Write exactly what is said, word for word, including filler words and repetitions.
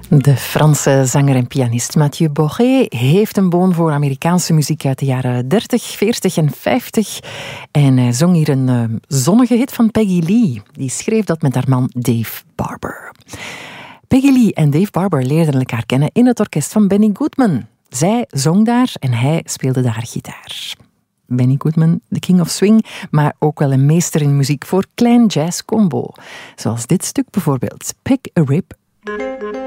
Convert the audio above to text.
De Franse zanger en pianist Mathieu Bourget heeft een boon voor Amerikaanse muziek uit de jaren dertig, veertig en vijftig. En hij zong hier een uh, zonnige hit van Peggy Lee. Die schreef dat met haar man Dave Barber. Peggy Lee en Dave Barber leerden elkaar kennen in het orkest van Benny Goodman. Zij zong daar en hij speelde daar gitaar. Benny Goodman, de king of swing, maar ook wel een meester in muziek voor klein jazz combo. Zoals dit stuk bijvoorbeeld, Pick a Rib.